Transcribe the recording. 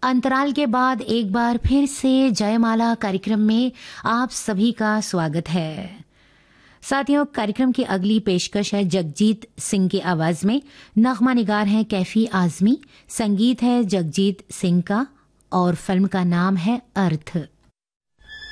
अंतराल के बाद एक बार फिर से जयमाला कार्यक्रम में आप सभी का स्वागत है। साथियों, कार्यक्रम की अगली पेशकश है जगजीत सिंह की आवाज में। नगमा निगार है कैफी आजमी, संगीत है जगजीत सिंह का और फिल्म का नाम है अर्थ।